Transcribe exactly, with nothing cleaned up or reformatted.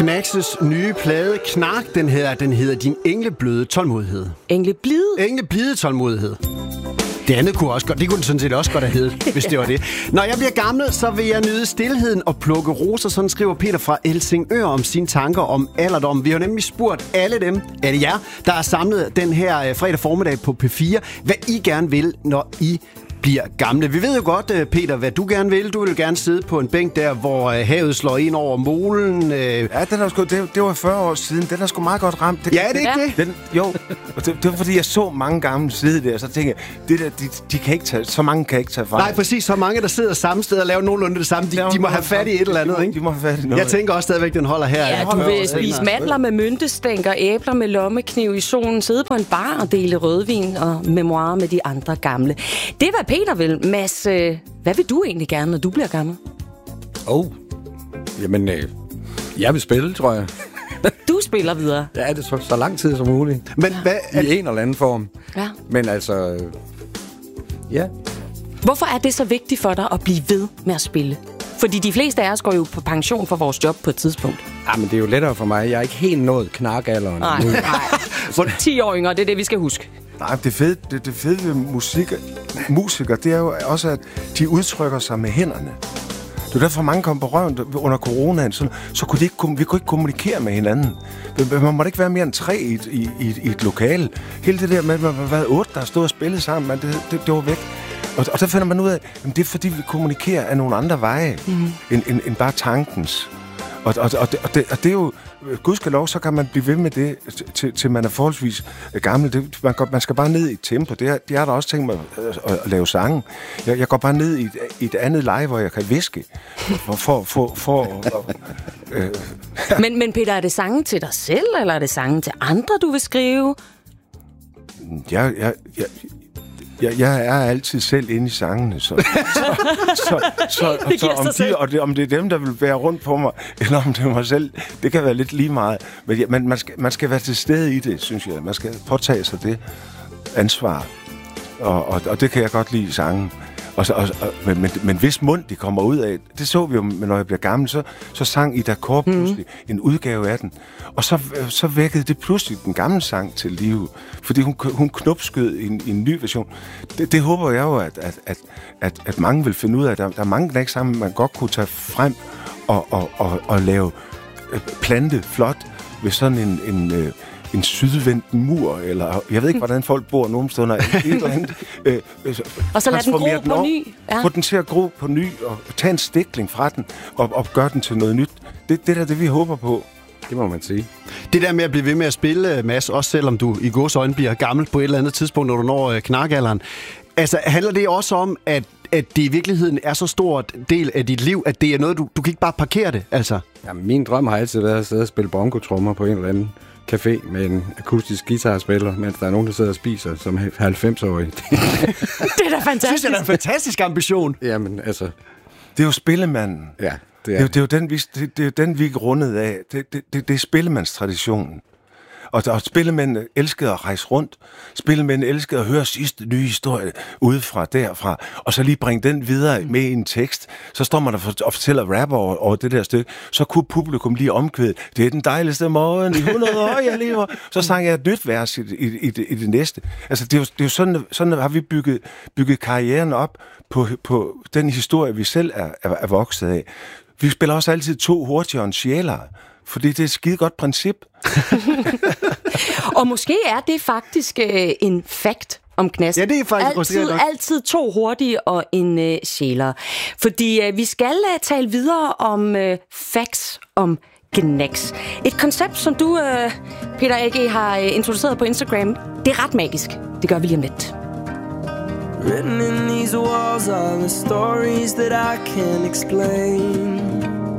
Knaxes nye plade Knak, den hedder, den hedder Din englebløde tålmodighed. Engleblide? Engleblide tålmodighed. Det andet kunne også godt, det kunne den sådan set også godt have heddet, hvis det var det. Når jeg bliver gammel, så vil jeg nyde stilheden og plukke roser, sådan skriver Peter fra Helsingør om sine tanker om alderdom. Vi har nemlig spurgt alle dem, er det jer, der er samlet den her fredag formiddag på P fire, hvad I gerne vil, når I bliver gamle. Vi ved jo godt, Peter, hvad du gerne vil. Du vil gerne sidde på en bænk der, hvor havet slår ind over molen. Ja, den er sgu, det, det var fyrre år siden. Den er sgu meget godt ramt. Det, ja, det er ikke det? Den, jo, og det, det var fordi, jeg så mange gamle sidde der, så tænkte jeg, det der, de, de kan ikke tage, så mange kan ikke tage fejl. Nej, præcis. Så mange, der sidder samme sted og laver nogenlunde det samme. De, de må have fat i et eller andet, ikke? De må have fat i noget. Jeg tænker også stadigvæk, den holder her. Ja, du vil spise mandler med myntestænker, æbler med lommekniv i solen, sidde på en bar og dele rødvin og memoirer med de andre gamle. Det er, hvad Peter vil. Mads, hvad vil du egentlig gerne, når du bliver gammel? Åh, oh, jamen, øh, jeg vil spille, tror jeg. Du spiller videre? Ja, det er så, så lang tid som muligt. Men hvad, I en eller anden form. Ja. Men altså, øh, ja. Hvorfor er det så vigtigt for dig at blive ved med at spille? Fordi de fleste af os går jo på pension for vores job på et tidspunkt. Ja, men det er jo lettere for mig. Jeg er ikke helt nået knakalderen. Nej, nej. For ti-åringer, det er det, vi skal huske. Nej, det fede, det, det fede ved musik, musikere, det er jo også, at de udtrykker sig med hænderne. Det er derfor, mange kom på røven under coronaen, så, så kunne de ikke, vi kunne ikke kommunikere med hinanden. Man måtte ikke være mere end tre i et, i, i, i et lokale. Hele det der med, at man har været otte, der stod og spillet sammen, man, det, det, det var væk. Og, og der finder man ud af, at det er fordi, vi kommunikerer af nogle andre veje, mm. end, end, end bare tankens. Og, og, og, det, og, det, og det er jo, gudskelov, så kan man blive ved med det, til, til man er forholdsvis gammel. Det, man, går, man skal bare ned i et tempo. Det er, det er der også tænkt mig at, at, at lave sange. Jeg, jeg går bare ned i et, i et andet leje, hvor jeg kan viske. For, for, for, for, øh, men, men Peter, er det sange til dig selv, eller er det sange til andre, du vil skrive? Jeg... jeg, jeg Jeg, jeg er altid selv inde i sangene, så, så, så, så, så, så om, de, og det, om det er dem, der vil være rundt på mig, eller om det er mig selv, det kan være lidt lige meget. Men ja, man, man, skal, man skal være til stede i det, synes jeg. Man skal påtage sig det ansvar, og, og, og det kan jeg godt lide i sangen. Og så, og, og, men, men, men hvis mund de kommer ud af, det så vi jo, når jeg bliver gammel, så, så sang Ida Korp pludselig mm. en udgave af den. Og så, så vækkede det pludselig den gamle sang til live, fordi hun, hun knopskød i en, i en ny version. Det, det håber jeg jo, at, at, at, at, at mange vil finde ud af. Der, der er mange knæksange, man godt kunne tage frem og, og, og, og lave plante flot ved sådan en... en en sydvendt mur, eller jeg ved ikke, hvordan folk bor nogle stunder, et eller andet. Øh, og så lad den gro på ny. Ja. Få den til at gro på ny, og tage en stikling fra den, og, og gøre den til noget nyt. Det, det er det, vi håber på. Det må man sige. Det der med at blive ved med at spille, Mads, også selvom du i gåseøjne bliver gammel på et eller andet tidspunkt, når du når knakalderen. Altså, handler det også om, at, at det i virkeligheden er så stor del af dit liv, at det er noget, du, du kan ikke bare parkere det, altså? Jamen, min drøm har altid været at sidde og spille bongotrommer på en eller anden café med en akustisk guitarspiller, mens der er nogen, der sidder og spiser som halvfems-årige. Det er da fantastisk. Synes jeg, det er en fantastisk ambition. Jamen, altså... Det er jo spillemanden. Ja, det er. Det er, det er jo den, vi, det, det er den, vi er rundet af. Det, det, det, det er spillemandstraditionen. Og, og spillemændene elskede at rejse rundt. Spillemændene elskede at høre sidste nye historie udefra, derfra, og så lige bringe den videre med i en tekst. Så står man og fortæller rapper over, over det der stykke. Så kunne publikum lige omkvæde, det er den dejligste morgen i hundrede år, jeg lever. Så sang jeg et nyt vers i, i, i, det, i det næste. Altså, det er jo, det er jo sådan, sådan har vi bygget, bygget karrieren op på, på den historie, vi selv er, er, er vokset af. Vi spiller også altid to hurtigere end sjæler. Fordi det er et skide godt princip. Og måske er det faktisk øh, en fact om Knas. Ja, det er faktisk altid, altid to hurtige og en øh, sjæler. Fordi øh, vi skal øh, tale videre om øh, facts om Knas. Et koncept, som du, øh, Peter A G, har øh, introduceret på Instagram. Det er ret magisk. Det gør vi lige om lidt. Written in these walls are the stories that I can't explain.